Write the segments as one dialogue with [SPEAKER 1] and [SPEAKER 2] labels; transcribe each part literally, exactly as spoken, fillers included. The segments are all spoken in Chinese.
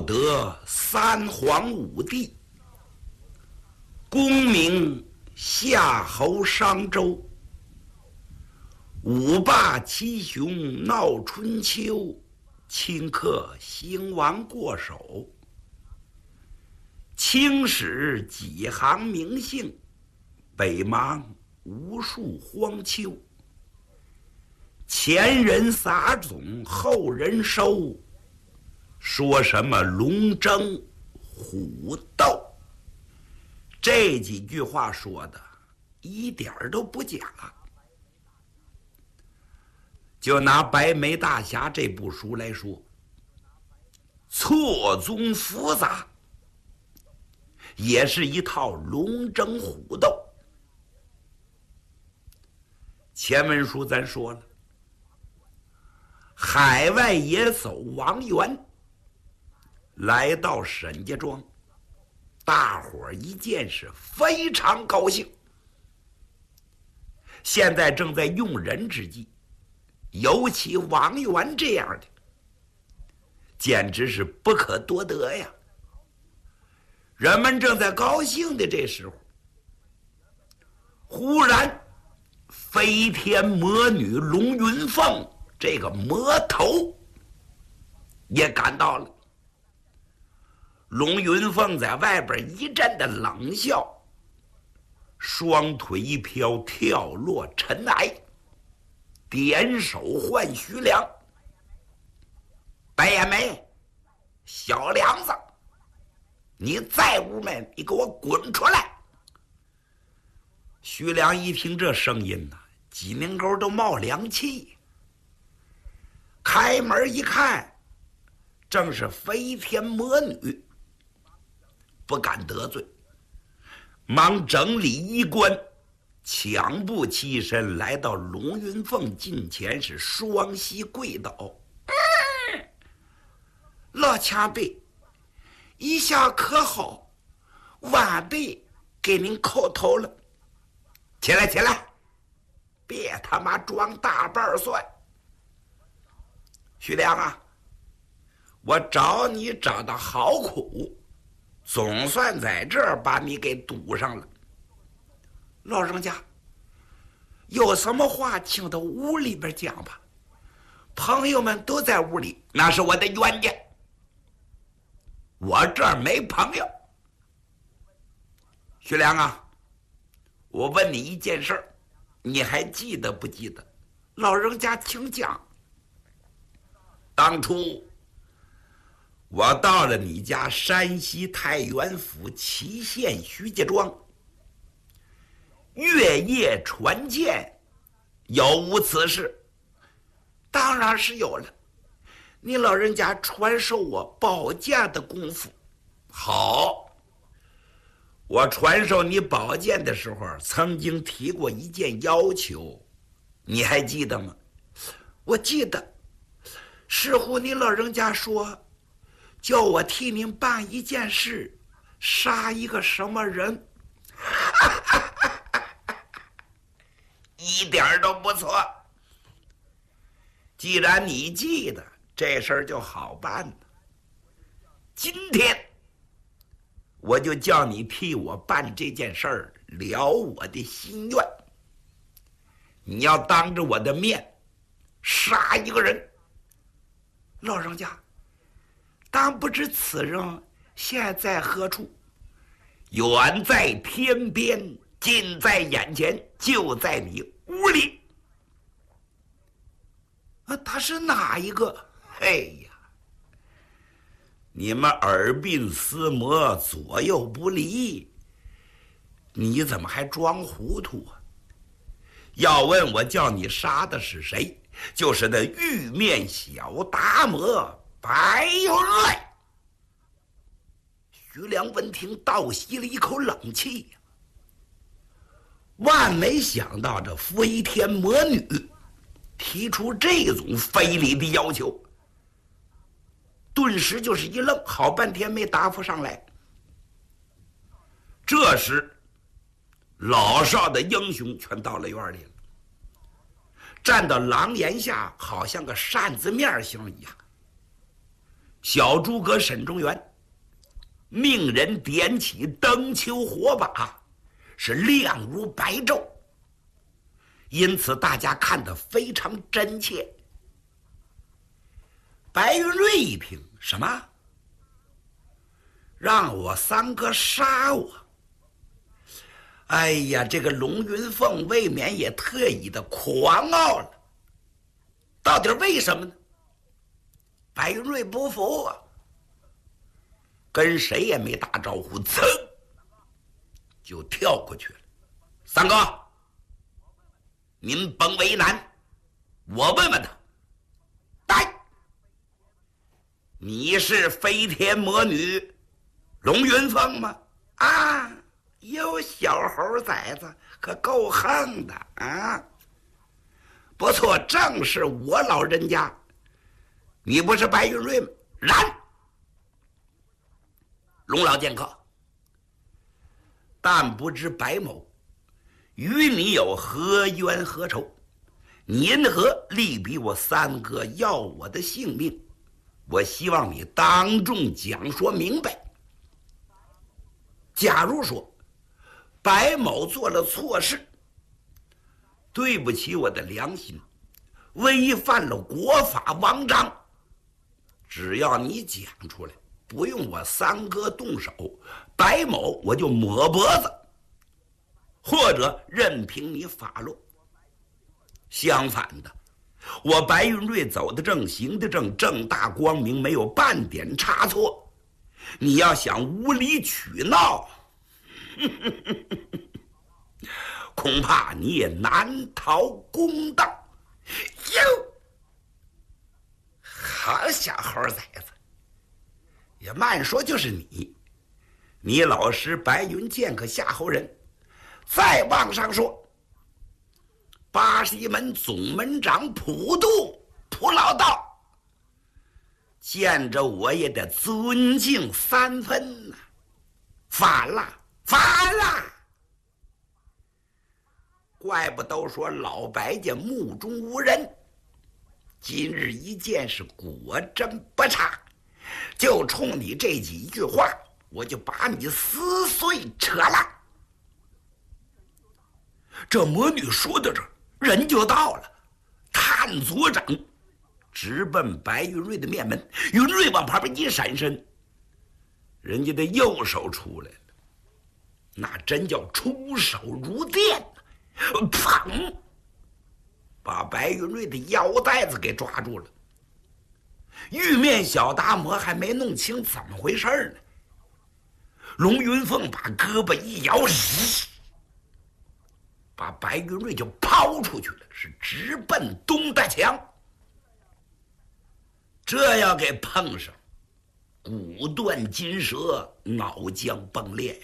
[SPEAKER 1] 得三皇五帝，功名夏侯商周，五霸七雄闹春秋，顷刻兴亡过手。青史几行名姓，北邙无数荒丘。前人撒种，后人收，说什么龙争虎斗？这几句话说的一点儿都不假。就拿《白眉大侠》这部书来说，错综复杂，也是一套龙争虎斗。前文书咱说了，海外野叟王元来到沈家庄，大伙儿一见是非常高兴。现在正在用人之际，尤其王元这样的，简直是不可多得呀。人们正在高兴的这时候，忽然飞天魔女龙云凤这个魔头也赶到了。龙云凤在外边一阵的冷笑，双腿一飘，跳落尘埃，点手唤徐良：“白眼眉，小梁子，你在屋没？你给我滚出来！”徐良一听这声音呢，鸡鸣沟都冒凉气。开门一看，正是飞天魔女，不敢得罪，忙整理衣冠，抢步起身来到龙云凤近前，是双膝跪倒：“嗯、老前辈，一下可好？晚辈给您叩头了。”起来起来，别他妈装大瓣蒜！徐良啊，我找你找的好苦，总算在这儿把你给堵上了。老人家，有什么话请到屋里边讲吧，朋友们都在屋里。那是我的冤家，我这儿没朋友。徐良啊，我问你一件事儿，你还记得不记得？老人家请讲。当初我到了你家山西太原府祁县徐家庄，月夜传剑，有无此事？当然是有了，你老人家传授我宝剑的功夫。好，我传授你宝剑的时候，曾经提过一件要求，你还记得吗？我记得，似乎你老人家说，叫我替您办一件事，杀一个什么人。一点都不错。既然你记得，这事儿就好办了。今天我就叫你替我办这件事儿，了我的心愿。你要当着我的面杀一个人。老人家，当不知此人现在何处？远在天边，近在眼前，就在你屋里。啊，他是哪一个？嘿呀，你们耳鬓厮磨，左右不离，你怎么还装糊涂啊？要问我叫你杀的是谁，就是那玉面小达摩白瑞。徐良闻听，倒吸了一口冷气呀，万没想到这飞天魔女提出这种非礼的要求，顿时就是一愣，好半天没答复上来。这时老少的英雄全到了院里了，站到廊檐下，好像个扇子面形一样。 小诸葛沈中原命人点起灯球火把，是亮如白昼，因此大家看得非常真切。白云瑞一听，什么？让我三哥杀我？哎呀，这个龙云凤未免也特意的狂傲了。到底为什么呢？白云瑞不服啊，跟谁也没打招呼，噌就跳过去了。三哥，您甭为难，我问问他。来，你是飞天魔女龙云凤吗？啊，有小猴崽子可够横的啊！不错，正是我老人家。你不是白云瑞吗？然，龙老剑客，但不知白某与你有何冤何仇？你因何力逼我三哥要我的性命？我希望你当众讲说明白。假如说白某做了错事，对不起我的良心，违反了国法王章，只要你讲出来，不用我三哥动手，白某我就抹脖子，或者任凭你发落。相反的，我白云瑞走得正，行得正，正大光明，没有半点差错。你要想无理取闹，恐怕你也难逃公道。哟，好小猴崽子，也慢说就是你，你老师白云剑客夏侯人。再往上说，巴西门总门长普渡普老道，见着我也得尊敬三分呐、啊！反了，反了！怪不都说老白家目中无人，今日一见是果真不差，就冲你这几句话，我就把你撕碎扯了。这魔女说到这儿，人就到了，探左掌直奔白云瑞的面门。云瑞往旁边一闪身，人家的右手出来了，那真叫出手如电，砰！把白云瑞的腰带子给抓住了。玉面小达摩还没弄清怎么回事呢，龙云凤把胳膊一摇，把白云瑞就抛出去了，是直奔东大墙。这要给碰上，骨断筋折，脑浆崩裂。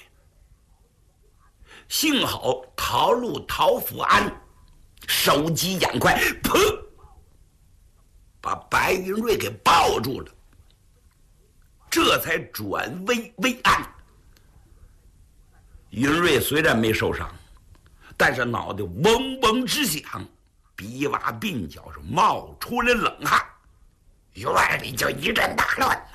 [SPEAKER 1] 幸好逃路陶福安手疾眼快，砰，把白云瑞给抱住了，这才转危为安。云瑞虽然没受伤，但是脑袋嗡嗡直响，鼻洼鬓角是冒出了冷汗，院里就一阵大乱了。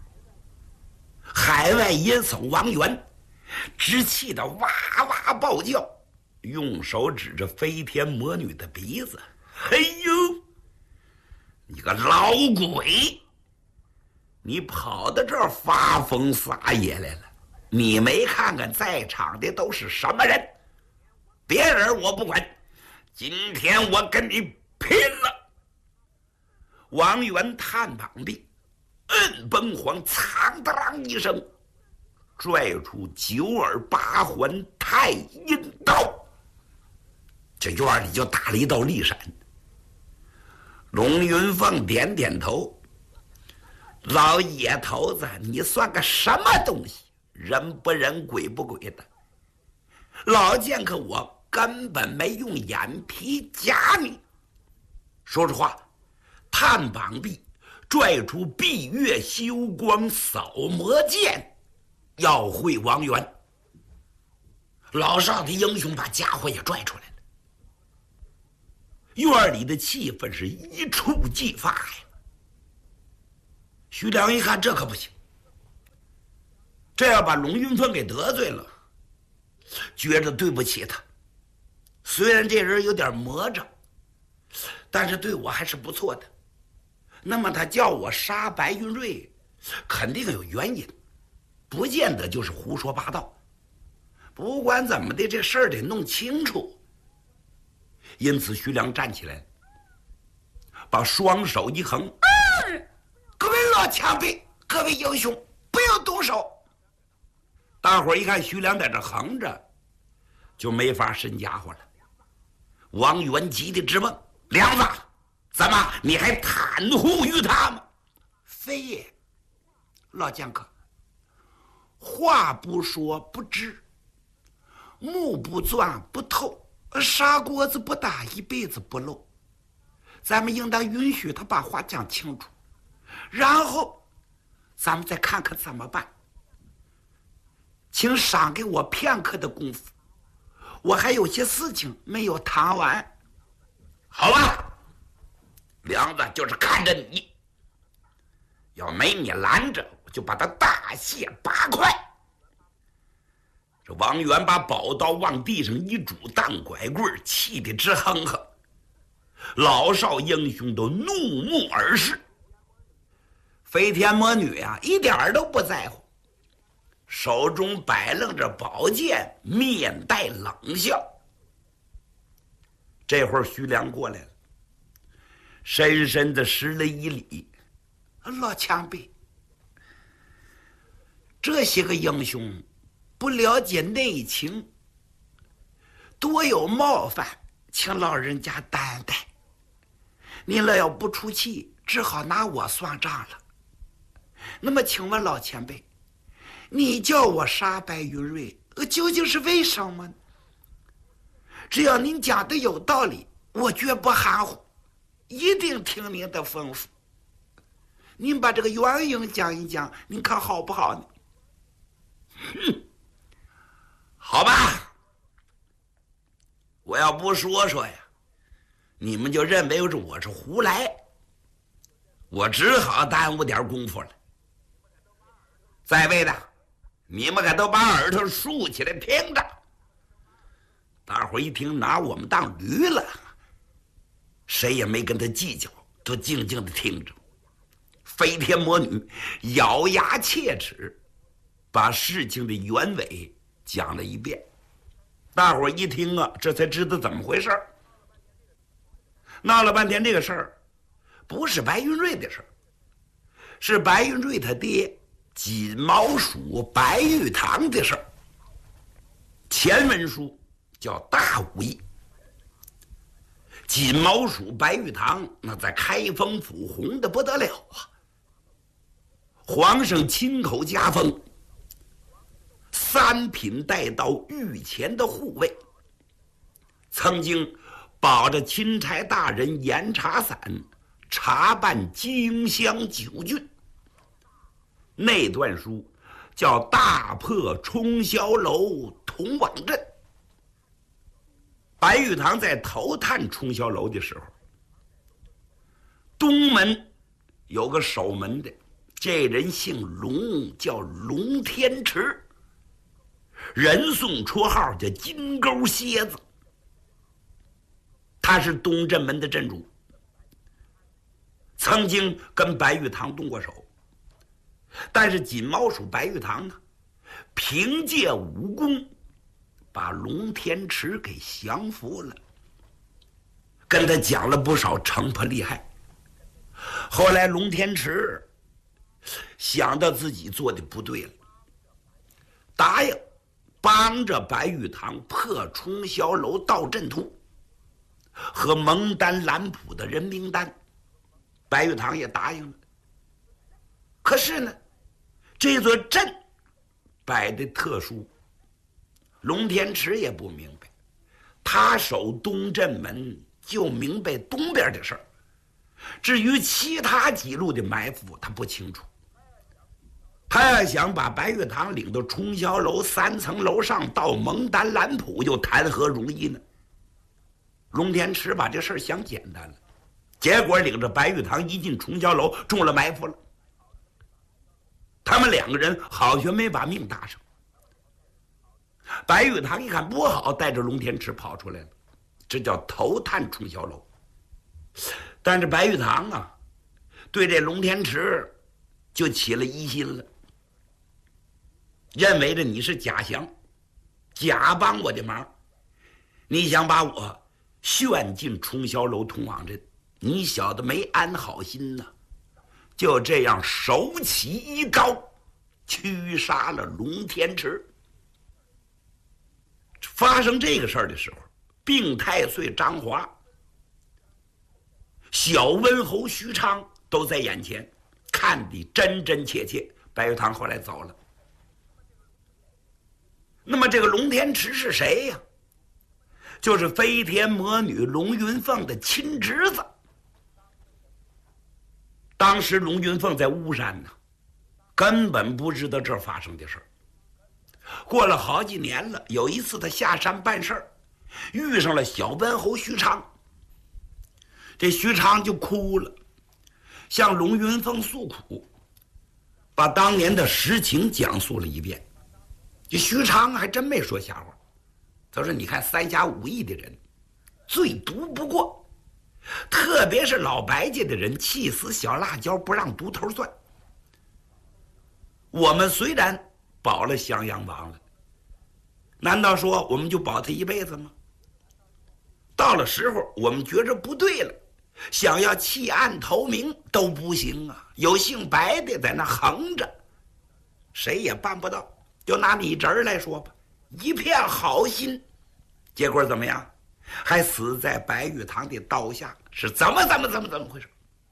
[SPEAKER 1] 海外野叟王元直气得哇哇暴叫，用手指着飞天魔女的鼻子：“嘿呦，你个老鬼，你跑到这儿发疯撒野来了！你没看看在场的都是什么人？别人我不管，今天我跟你拼了！”王元探膀臂，摁崩黄，苍当一声，拽出九耳八环太阴刀，这院里就打了一道利闪。龙云凤点点头：“老野头子，你算个什么东西？人不人，鬼不鬼的。老剑客我根本没用眼皮夹你。说实话，探膀臂拽出闭月休光扫魔剑，要会王元。老少的英雄把家伙也拽出来了。院里的气氛是一触即发呀。 徐良一看这可不行，这要把龙云凤给得罪了，觉着对不起他。虽然这人有点魔怔，但是对我还是不错的。那么他叫我杀白云瑞，肯定有原因，不见得就是胡说八道。不管怎么的，这事儿得弄清楚。因此，徐良站起来，把双手一横：“嗯、各位老前辈，各位英雄，不要动手。”大伙儿一看徐良在这横着，就没法伸家伙了。王元吉的质问：“梁子，怎么你还袒护于他吗？”非也，老剑客，话不说不知，目不钻不透，砂锅子不打一辈子不漏。咱们应当允许他把话讲清楚，然后咱们再看看怎么办。请赏给我片刻的功夫，我还有些事情没有谈完。好吧，梁子就是看着你，要没你拦着，我就把他大卸八块。这王元把宝刀往地上一拄，当拐棍，气得直哼哼。老少英雄都怒目而视。飞天魔女啊，一点都不在乎，手中摆弄着宝剑，面带冷笑。这会儿徐良过来了，深深的施了一礼：“老前辈，这些个英雄不了解内情，多有冒犯，请老人家担待。您若要不出气，只好拿我算账了。那么请问老前辈，你叫我杀白云瑞，究竟是为什么呢？只要您讲的有道理，我绝不含糊，一定听您的吩咐。您把这个原因讲一讲，您看好不好呢？”“哼，好吧，我要不说说呀，你们就认为我是胡来，我只好耽误点功夫了。在位的，你们可都把耳朵竖起来听着。”大伙一听，拿我们当驴了，谁也没跟他计较，都静静的听着。飞天魔女咬牙切齿，把事情的原委讲了一遍。大伙一听啊，这才知道怎么回事。闹了半天，这个事儿不是白云瑞的事儿，是白云瑞他爹锦毛鼠白玉堂的事儿。前文书叫大武艺，锦毛鼠白玉堂那在开封府红的不得了啊！皇上亲口加封，三品带到御前的护卫，曾经保着钦差大人严查散查办荆襄九郡。那段书叫大破冲霄楼同往镇。白玉堂在头探冲霄楼的时候，东门有个守门的，这人姓龙，叫龙天池，人送绰号叫金钩蝎子。他是东镇门的镇主，曾经跟白玉堂动过手，但是锦毛鼠白玉堂呢，凭借武功把龙天池给降服了，跟他讲了不少城破厉害。后来龙天池想到自己做的不对了，答应帮着白玉堂破冲霄楼盗阵图和蒙丹兰普的人名单，白玉堂也答应了。可是呢，这座阵摆的特殊，龙天池也不明白，他守东镇门就明白东边的事儿，至于其他几路的埋伏他不清楚。他要想把白玉堂领到冲霄楼三层楼上到蒙丹兰普，又谈何容易呢？龙天池把这事儿想简单了，结果领着白玉堂一进冲霄楼中了埋伏了。 他们两个人好学没把命搭上。白玉堂一看不好，带着龙天池跑出来了，这叫头探冲霄楼。但是白玉堂啊，对这龙天池就起了疑心了，认为着你是假降，假帮我的忙，你想把我旋进冲霄楼通往镇，你小子没安好心呐！就这样手起一刀，驱杀了龙天池。发生这个事儿的时候，并太岁张华、小温侯徐昌都在眼前，看得真真切切。白玉堂后来走了。那么这个龙天池是谁呀？就是飞天魔女龙云凤的亲侄子。当时龙云凤在巫山呢，根本不知道这儿发生的事儿。过了好几年了，有一次他下山办事儿，遇上了小温侯徐昌。这徐昌就哭了，向龙云凤诉苦，把当年的实情讲述了一遍。这徐昌还真没说瞎话，他说：“你看三侠五义的人，最毒不过，特别是老白家的人，气死小辣椒不让毒头算。我们虽然保了襄阳王了，难道说我们就保他一辈子吗？到了时候我们觉着不对了，想要弃暗投明都不行啊！有姓白的在那横着，谁也办不到。就拿李侄儿来说吧，一片好心，结果怎么样？还死在白玉堂的刀下，是怎么怎么怎么怎么回事？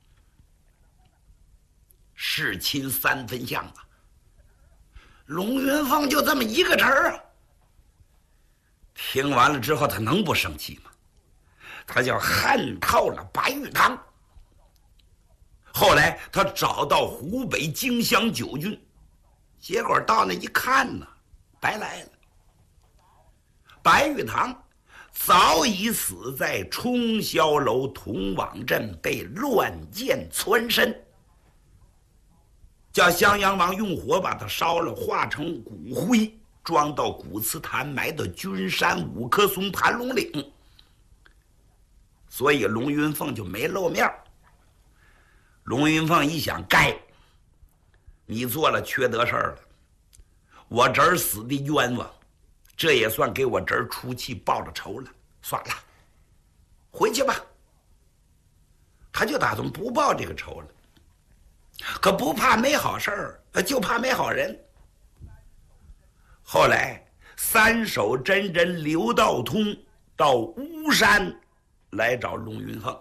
[SPEAKER 1] 弑亲三分像啊！龙云凤就这么一个词儿啊！听完了之后，他能不生气吗？他就恨透了白玉堂。后来他找到湖北荆襄九郡，结果到那一看呢，白来了。白玉堂早已死在冲霄楼通往镇，被乱箭穿身，叫襄阳王用火把它烧了，化成骨灰，装到古祠坛，埋到君山五棵松盘龙岭。所以龙云凤就没露面。龙云凤一想，该你做了缺德事儿了，我侄儿死的冤枉，这也算给我侄儿出气报了仇了。算了，回去吧。他就打算不报这个仇了，可不怕没好事儿，就怕没好人。后来三手真人刘道通到巫山来找龙云凤，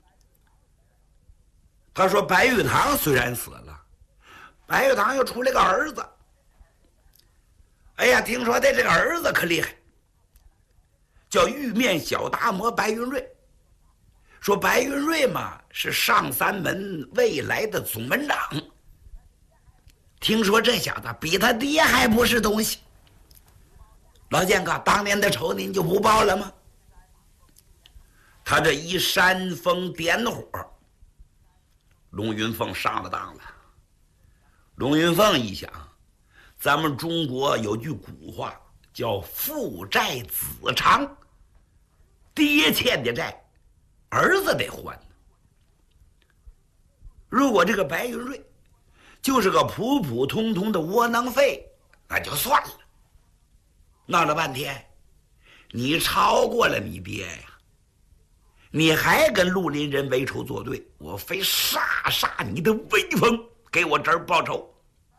[SPEAKER 1] 他说白玉堂虽然死了，白玉堂又出来个儿子。哎呀，听说他这个儿子可厉害，叫玉面小达摩白云瑞。说白云瑞嘛是上三门未来的总门长，听说这小子比他爹还不是东西。老剑哥，当年的仇您就不报了吗？他这一煽风点火，龙云凤上了当了。龙云凤一想，咱们中国有句古话叫父债子偿，爹欠的债儿子得还。如果这个白云瑞就是个普普通通的窝囊废，那就算了。闹了半天你超过了你爹呀，你还跟绿林人为仇作对，我非杀杀你的威风，给我这儿报仇。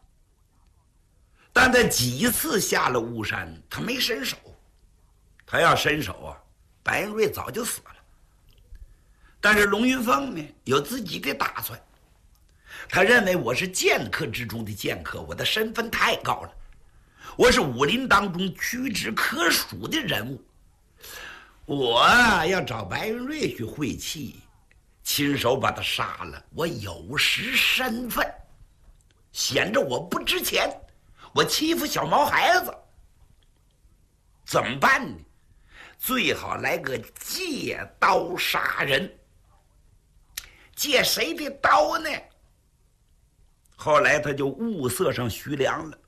[SPEAKER 1] 但他几次下了巫山，他没伸手。他要伸手啊，白云瑞早就死了。但是龙云凤呢，有自己的打算。他认为我是剑客之中的剑客，我的身份太高了，我是武林当中屈指可数的人物。我要找白云瑞去会气，亲手把他杀了，我有失身份，显着我不值钱，我欺负小毛孩子，怎么办呢？最好来个借刀杀人。借谁的刀呢？ 后来他就物色上徐良了。